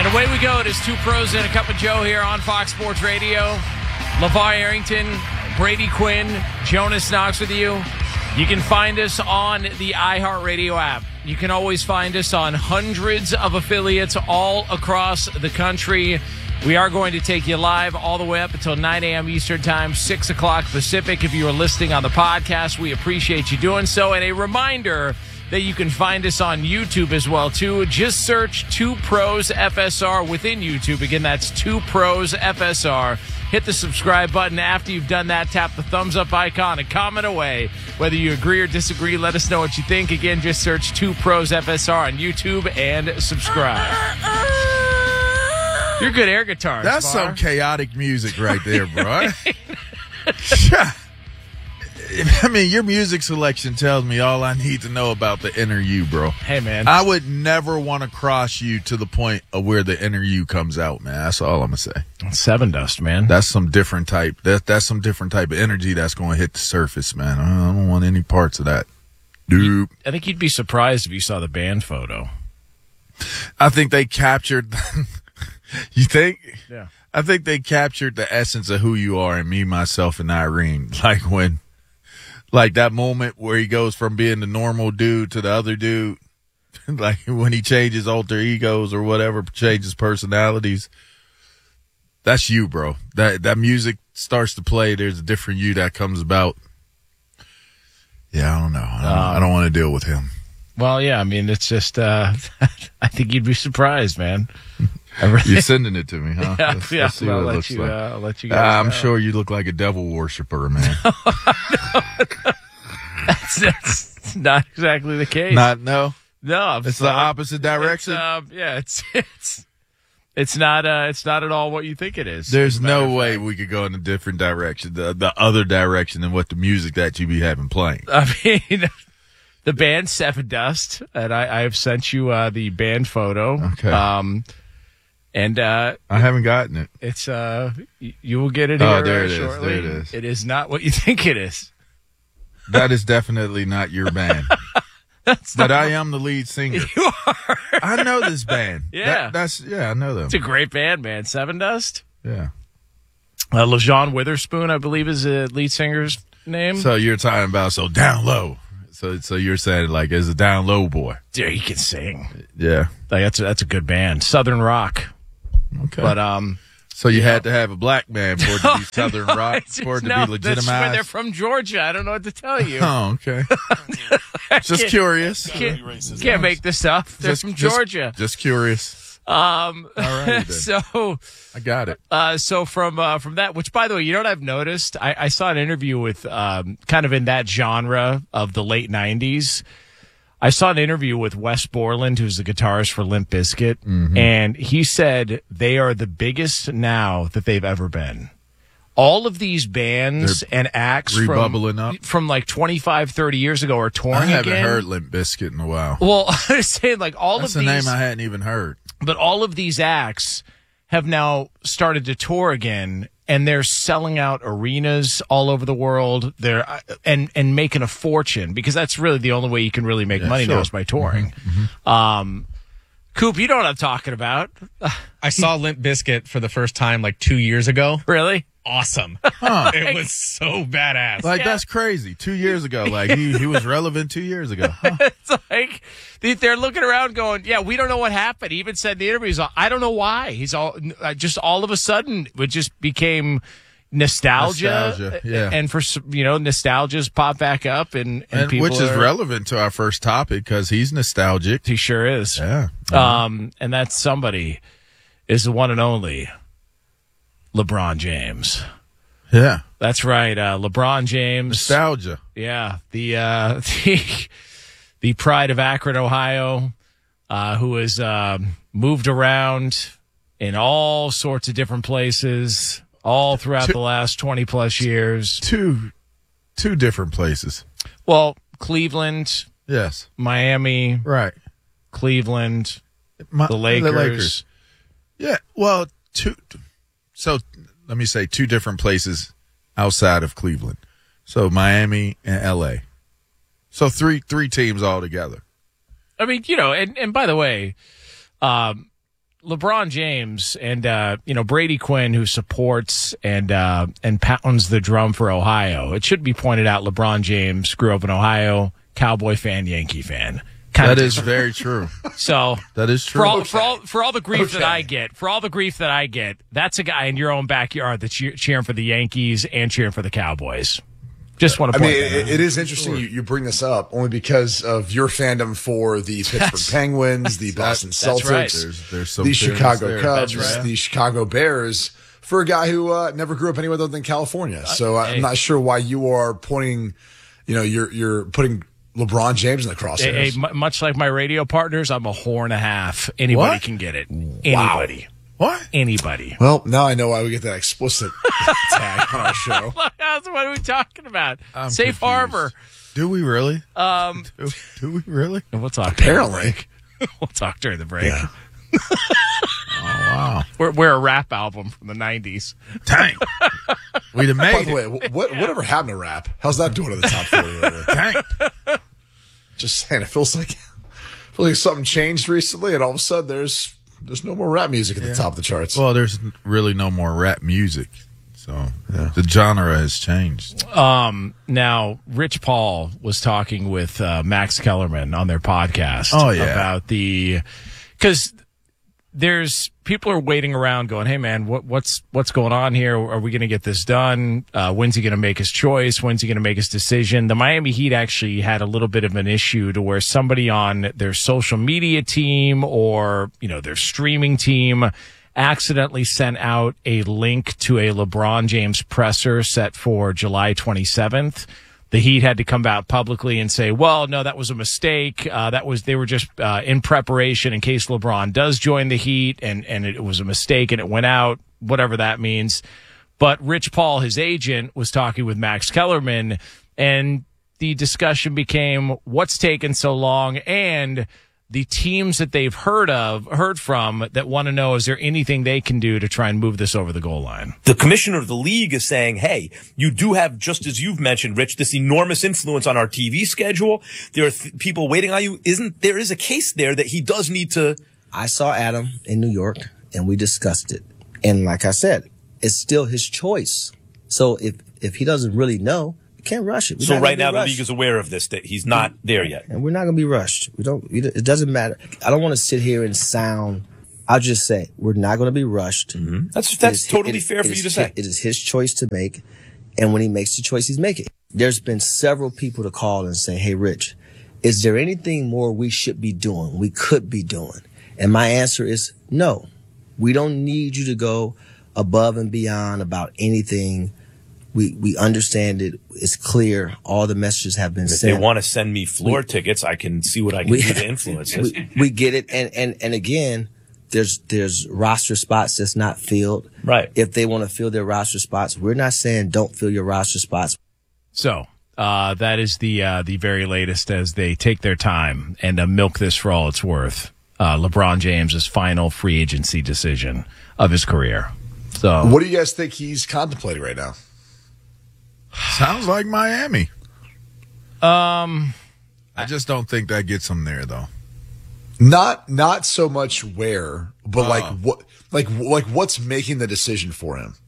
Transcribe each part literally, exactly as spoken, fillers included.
And away we go. It is Two Pros and a Cup of Joe here on Fox Sports Radio. LeVar Arrington, Brady Quinn, Jonas Knox with you. You can find us on the iHeartRadio app. You can always find us on hundreds of affiliates all across the country. We are going to take you live all the way up until nine a.m. Eastern Time, six o'clock Pacific. If you are listening on the podcast, we appreciate you doing so. And a reminder that you can find us on YouTube as well, too. Just search Two Pros F S R within YouTube. Again, that's Two Pros F S R. Hit the subscribe button. After you've done that, tap the thumbs up icon and comment away. Whether you agree or disagree, let us know what you think. Again, just search Two Pros F S R on YouTube and subscribe. You're good air guitarist. That's Bar. some chaotic music right there, bro. I mean, your music selection tells me all I need to know about the inner you, bro. Hey, man. I would never want to cross you to the point of where the inner you comes out, man. That's all I'm going to say. Seven Dust, man. That's some different type. That, that's some different type of energy that's going to hit the surface, man. I don't want any parts of that. Dude. I think you'd be surprised if you saw the band photo. I think they captured... you think? Yeah. I think they captured the essence of who you are in me, myself, and Irene. Like when... Like that moment where he goes from being the normal dude to the other dude, like when he changes alter egos or whatever, changes personalities. That's you, bro. That that music starts to play. There's a different you that comes about. Yeah, I don't know. I don't, um, I don't want to deal with him. Well, yeah, I mean, it's just, uh, I think you'd be surprised, man. Really, you're sending it to me, huh? Yeah, let's, yeah. let's see Well, what it I'll, looks let you, like. uh, I'll let you Uh, guys I'm know. sure you look like a devil worshiper, man. that's, that's not exactly the case. Not, no? No. I'm It's sorry. the opposite direction? It's, um, yeah, it's, it's, it's not, uh, it's not at all what you think it is. There's no way we could go in a different direction, the, the other direction than what the music that you be having playing. I mean, the band Seven Dust, and I, I have sent you uh, the band photo. Okay. Um, and uh, I haven't gotten it. it's uh, y- you will get it here Oh, there it is. shortly. There it is. It is not what you think it is. That is definitely not your band. That's But not I am the lead singer. you are. I know this band. Yeah. That, that's yeah, I know them. It's a great band, man. Seven Dust. Yeah. Uh, LeJean Witherspoon, I believe, is the lead singer's name. So you're talking about so down low. So so you're saying like as a down low boy. Dude, he can sing. Yeah. Like that's a, that's a good band. Southern rock. Okay. But um, so you had to have a black man for it to be Southern no, rock, it's- for it to no, be that's when they're legitimized. from Georgia. I don't know what to tell you. Oh, okay. Just Can't- curious. Can't, can't make this up. They're Just- from just- Georgia. Just curious. Um, All right, then. so, I got it. uh, so from uh, from that, which by the way, you know what I've noticed? I, I saw an interview with um, kind of in that genre of the late nineties. I saw an interview with Wes Borland, who's the guitarist for Limp Bizkit, Mm-hmm. and he said they are the biggest now that they've ever been. All of these bands They're and acts rebubbling from, up. from like twenty-five, thirty years ago are touring I haven't again. heard Limp Bizkit in a while. Well, I was saying like all That's of a these, name I hadn't even heard. but all of these acts have now started to tour again, and they're selling out arenas all over the world. They're uh, and and making a fortune because that's really the only way you can really make Yeah, money sure. now is by touring. Um, Coop, you know what I'm talking about, I saw Limp Bizkit for the first time like two years ago. really? Awesome. Huh. It was so badass. Like, Yeah. that's crazy. Two years ago. Like, he, he was relevant two years ago. Huh. It's like they- they're looking around going, yeah, we don't know what happened. He even said in the interview, he's all, I don't know why. He's all uh, just all of a sudden it just became nostalgia, Nostalgia, yeah. and for s- you know nostalgia's pop back up, and, and, And, people which is are- relevant to our first topic because he's nostalgic. He sure is. Yeah. Um, and that somebody is the one and only LeBron James. Yeah. That's right, uh, LeBron James. Nostalgia. Yeah, the uh, the the pride of Akron, Ohio, uh, who has um, moved around in all sorts of different places all throughout Two- the last twenty plus years. Two, two different places. Well, Cleveland, Yes. Miami, Right. Cleveland, My, the Lakers. Yeah. Well, two. So let me say two different places outside of Cleveland. So Miami and L A. So three three teams all together. I mean, you know, and, and by the way, um, LeBron James and, uh, you know, Brady Quinn, who supports and uh, and pounds the drum for Ohio. It should be pointed out LeBron James grew up in Ohio, Cowboy fan, Yankee fan. Kind That of is very true. So That is true. For all, Okay. for all for all the grief Okay. that I get, for all the grief that I get, that's a guy in your own backyard that's cheer- cheering for the Yankees and cheering for the Cowboys. Just want to I point mean, that out. it, it is interesting you, you bring this up only because of your fandom for the Pittsburgh That's- Penguins, the Boston that's Celtics, right. There's, there's some the fairness Chicago there. Cubs, That's right. the Chicago Bears, for a guy who uh, never grew up anywhere other than California. So Uh, I'm hey. not sure why you are pointing, you know, you're you're putting LeBron James in the crosshairs. Hey, hey, mu- much like my radio partners, I'm a whore and a half. Anybody What? can get it. Anybody. What? Anybody. Well, now I know why we get that explicit tag on our show. That's what are we talking about? I'm Safe confused. harbor. Do we really? Um, Do, do we really? we'll talk. Apparently. We'll talk during the break. Yeah. Oh, wow. We're, we're a rap album from the nineties. Dang. We'd have By made the way, it. wh- what whatever happened to rap? How's that doing in the top forty? Over there? Dang. Just saying, it feels like feels like something changed recently, and all of a sudden there's there's no more rap music at the top of the charts. Well, there's really no more rap music. So the genre has changed. Um, now, Rich Paul was talking with uh, Max Kellerman on their podcast Oh, yeah. about the because there's people are waiting around going, hey man, what, what's what's going on here? Are we going to get this done? Uh, when's he going to make his choice? When's he going to make his decision? The Miami Heat actually had a little bit of an issue to where somebody on their social media team or you know their streaming team accidentally sent out a link to a LeBron James presser set for July twenty-seventh. The Heat had to come out publicly and say, well, no, that was a mistake. Uh, that was, they were just, uh, in preparation in case LeBron does join the Heat and, and it was a mistake and it went out, whatever that means. But Rich Paul, his agent, was talking with Max Kellerman and the discussion became what's taken so long and the teams that they've heard of, heard from that want to know, is there anything they can do to try and move this over the goal line? The commissioner of the league is saying, hey, you do have, just as you've mentioned, Rich, this enormous influence on our T V schedule. There are th- people waiting on you. Isn't there is a case there that he does need to. I saw Adam in New York and we discussed it. And like I said, it's still his choice. So if, if he doesn't really know, we can't rush it. We're So not right gonna now be the rushed. league is aware of this, that he's not there yet. And we're not going to be rushed. We don't, it doesn't matter. I don't want to sit here and sound, I'll just say, we're not going to be rushed. Mm-hmm. That's It that's is- totally it is- fair it for is you to hi- say. It is his choice to make. And when he makes the choice, he's making it. There's been several people to call and say, hey, Rich, is there anything more we should be doing? We could be doing. And my answer is no. We don't need you to go above and beyond about anything. We, we understand it. It's clear. All the messages have been If sent. they want to send me floor tickets, I can see what I can We- do to influence this. we, we get it. And, and, and again, there's, there's roster spots that's not filled. Right. If they want to fill their roster spots, we're not saying don't fill your roster spots. So uh, that is the uh, the very latest as they take their time and uh, milk this for all it's worth. Uh, LeBron James's final free agency decision of his career. So What do you guys think he's contemplating right now? Sounds like Miami. um, I just don't think that gets him there, though. Not not so much where, but Oh. like what like like what's making the decision for him?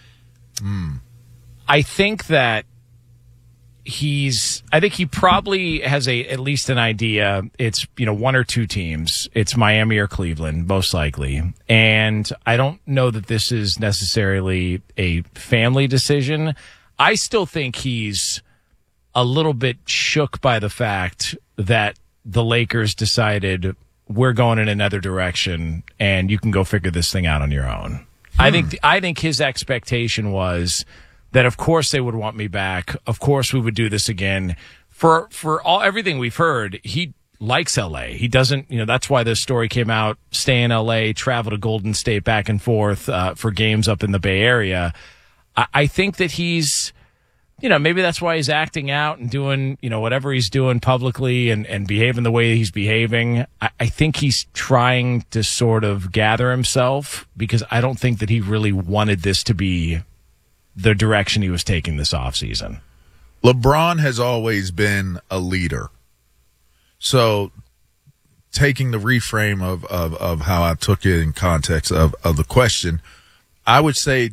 I think that he's I think he probably has a at least an idea. It's, you know, one or two teams. It's Miami or Cleveland, most likely. And I don't know that this is necessarily a family decision. I still think he's a little bit shook by the fact that the Lakers decided we're going in another direction and you can go figure this thing out on your own. I think I think his expectation was that of course they would want me back. Of course we would do this again. For for all everything we've heard, he likes L A. He doesn't, you know, that's why this story came out, stay in L A, travel to Golden State back and forth uh, for games up in the Bay Area. I, I think that he's, you know, maybe that's why he's acting out and doing, you know, whatever he's doing publicly and, and behaving the way he's behaving. I, I think he's trying to sort of gather himself because I don't think that he really wanted this to be the direction he was taking this offseason. LeBron has always been a leader. So taking the reframe of, of, of how I took it in context of, of the question, I would say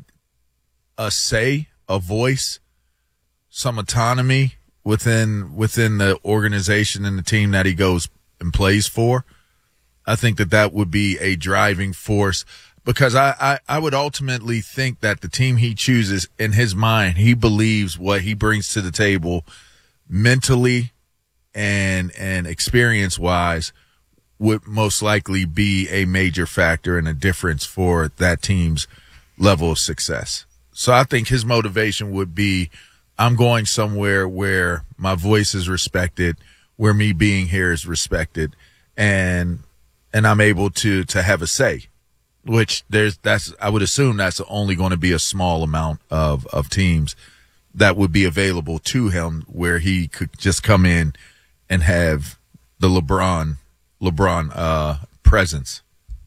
a say, a voice, some autonomy within within the organization and the team that he goes and plays for. I think that that would be a driving force, because I, I, I would ultimately think that the team he chooses, in his mind, he believes what he brings to the table mentally and and experience wise would most likely be a major factor and a difference for that team's level of success. So I think his motivation would be, I'm going somewhere where my voice is respected, where me being here is respected, and and I'm able to to have a say. Which there's that's I would assume that's only going to be a small amount of of teams that would be available to him, where he could just come in and have the LeBron LeBron uh, presence.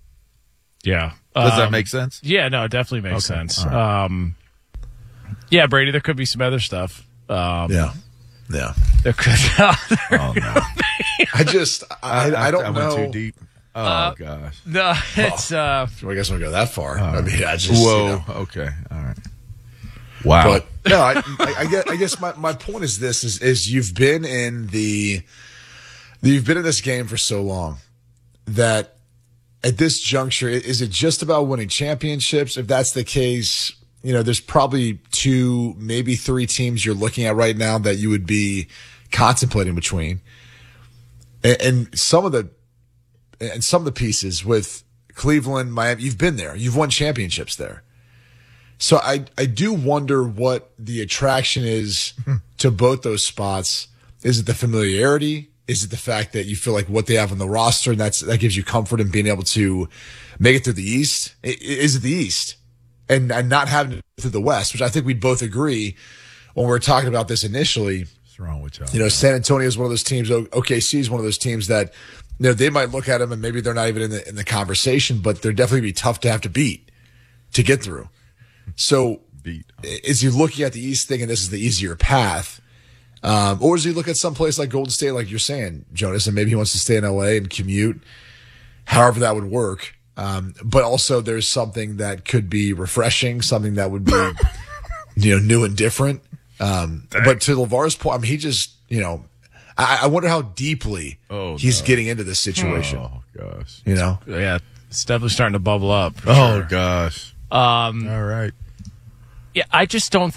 Yeah. Does um, that make sense? Yeah, no, it definitely makes Okay, sense. all right. Um, yeah, Brady, there could be some other stuff. Um, Yeah. Yeah. There could. Oh no, I just, I, I, don't I know. went too deep. Oh Uh, gosh. no, it's uh, I guess I'll go that far. I mean, I just, Whoa. you know. Okay. All right. Wow. But no, I, I, I guess, I guess my, my point is this: is is you've been in the, you've been in this game for so long that at this juncture, is it just about winning championships? If that's the case, you know, there's probably two, maybe three teams you're looking at right now that you would be contemplating between, and, and some of the, and some of the pieces with Cleveland, Miami, you've been there, you've won championships there. So I, I do wonder what the attraction is to both those spots. Is it the familiarity? Is it the fact that you feel like what they have on the roster, and that's, that gives you comfort in being able to make it through the East? I- Is it the East? And, and not having to go through the West, which I think we'd both agree when we were talking about this initially. What's wrong with y'all? You know, San Antonio is one of those teams. O K C is one of those teams that, you know, they might look at them and maybe they're not even in the, in the conversation, but they're definitely be tough to have to beat to get through. So Beat. is he looking at the East thinking this is the easier path? Um, or does he look at some place like Golden State, like you're saying, Jonas, and maybe he wants to stay in L A and commute, however that would work. Um, but also there's something that could be refreshing, something that would be, you know, new and different. Um, but to LeVar's point, I mean, he just, you know, I, I wonder how deeply Oh, he's no. getting into this situation, Oh gosh. you know? yeah, it's definitely starting to bubble up. for Oh sure. gosh. Um, All right. yeah, I just don't